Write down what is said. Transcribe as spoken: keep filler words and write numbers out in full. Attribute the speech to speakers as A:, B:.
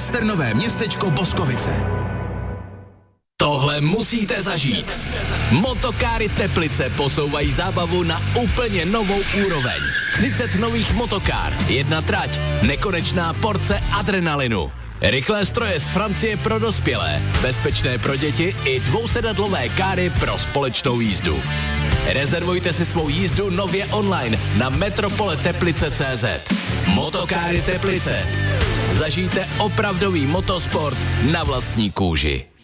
A: westernové městečko Boskovice.
B: Tohle musíte zažít. Motokáry Teplice posouvají zábavu na úplně novou úroveň. třicet nových motokár, jedna trať, nekonečná porce adrenalinu. Rychlé stroje z Francie pro dospělé, bezpečné pro děti i dvousedadlové káry pro společnou jízdu. Rezervujte si svou jízdu nově online na metropole teplice tečka cé zet. Motokáry Teplice. Zažijte opravdový motosport na vlastní kůži.